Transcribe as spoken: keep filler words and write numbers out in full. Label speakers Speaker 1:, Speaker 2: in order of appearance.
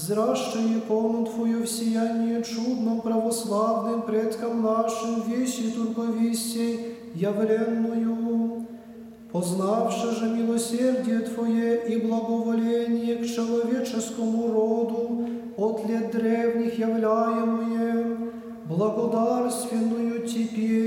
Speaker 1: зращи икону Твою в сиянии чудном православным предкам нашим веси турковистей явленную, познавши же милосердие Твое и благоволение к человеческому роду от лет древних являемое, благодарственную Тебе